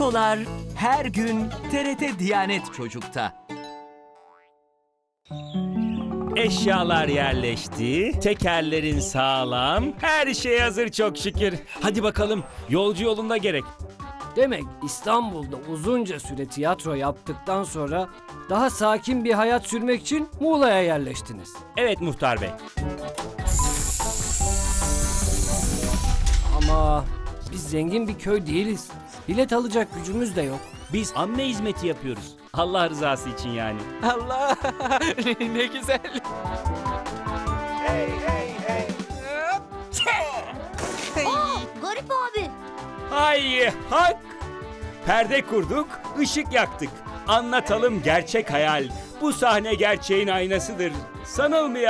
Çikolar her gün TRT Diyanet Çocuk'ta. Eşyalar yerleşti, tekerlerin sağlam, her şey hazır çok şükür. Hadi bakalım, yolcu yolunda gerek. Demek İstanbul'da uzunca süre tiyatro yaptıktan sonra daha sakin bir hayat sürmek için Muğla'ya yerleştiniz. Evet muhtar bey. Ama biz zengin bir köy değiliz. Bilet alacak gücümüz de yok. Biz amme hizmeti yapıyoruz. Allah rızası için yani. Allah ne güzel. Garip abi. Hay hak! Perde kurduk, ışık yaktık. Anlatalım gerçek hayal. Bu sahne gerçeğin aynasıdır. Sanılmayan